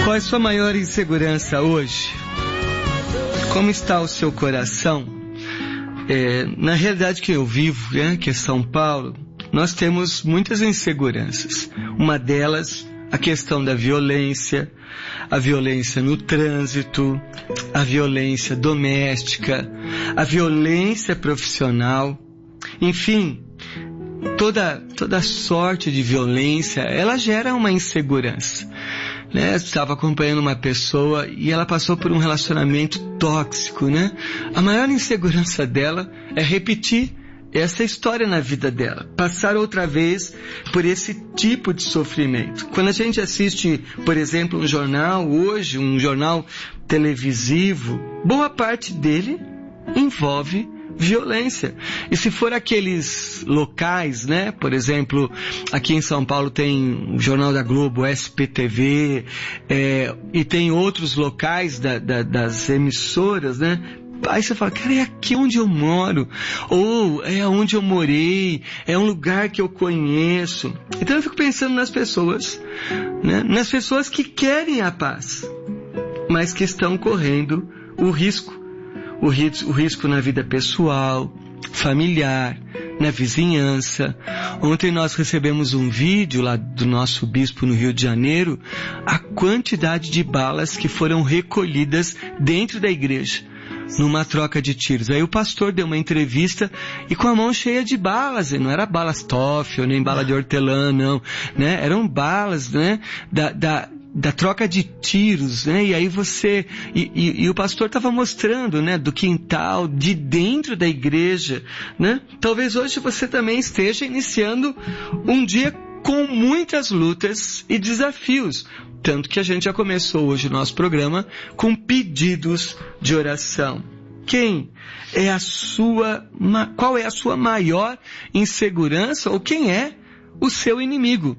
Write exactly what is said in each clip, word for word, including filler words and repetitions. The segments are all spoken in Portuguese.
Qual é a sua maior insegurança hoje? Como está o seu coração? É, na realidade que eu vivo, né, que é São Paulo, nós temos muitas inseguranças. Uma delas, a questão da violência, a violência no trânsito, a violência doméstica, a violência profissional, enfim, toda, toda sorte de violência, ela gera uma insegurança. Né? Eu estava acompanhando uma pessoa e ela passou por um relacionamento tóxico, né? A maior insegurança dela é repetir essa história na vida dela, passar outra vez por esse tipo de sofrimento. Quando a gente assiste, por exemplo, um jornal hoje, um jornal televisivo, boa parte dele envolve violência. E se for aqueles locais, né? Por exemplo, aqui em São Paulo tem o Jornal da Globo, S P T V, é, e tem outros locais da, da, das emissoras, né? Aí você fala, cara, é aqui onde eu moro, ou é onde eu morei, é um lugar que eu conheço. Então eu fico pensando nas pessoas, né? Nas pessoas que querem a paz, mas que estão correndo o risco. O risco, o risco na vida pessoal, familiar, na vizinhança. Ontem nós recebemos um vídeo lá do nosso bispo no Rio de Janeiro, a quantidade de balas que foram recolhidas dentro da igreja, numa troca de tiros. Aí o pastor deu uma entrevista e com a mão cheia de balas, e não era balas Toffel, nem bala de hortelã, não, né? Eram balas, né? Da, da, da troca de tiros, né? E aí você, e, e, e o pastor estava mostrando, né? Do quintal, de dentro da igreja, né? Talvez hoje você também esteja iniciando um dia com muitas lutas e desafios. Tanto que a gente já começou hoje o nosso programa com pedidos de oração. Quem é a sua, qual é a sua maior insegurança ou quem é o seu inimigo?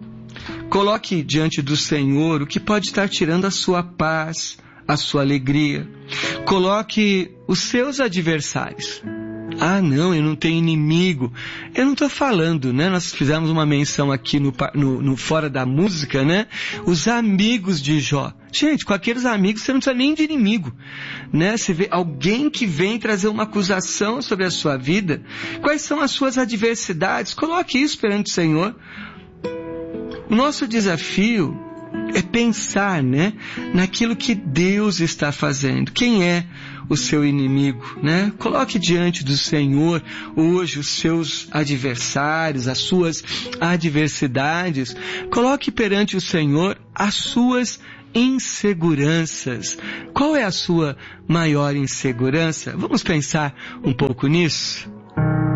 Coloque diante do Senhor o que pode estar tirando a sua paz, a sua alegria. Coloque os seus adversários. Ah, não, eu não tenho inimigo. Eu não estou falando, né? Nós fizemos uma menção aqui no, no, no Fora da Música, né? Os amigos de Jó. Gente, com aqueles amigos você não precisa nem de inimigo, né? Você vê alguém que vem trazer uma acusação sobre a sua vida. Quais são as suas adversidades? Coloque isso perante o Senhor. Nosso desafio é pensar, né, naquilo que Deus está fazendo. Quem é o seu inimigo, né? Coloque diante do Senhor hoje os seus adversários, as suas adversidades. Coloque perante o Senhor as suas inseguranças. Qual é a sua maior insegurança? Vamos pensar um pouco nisso?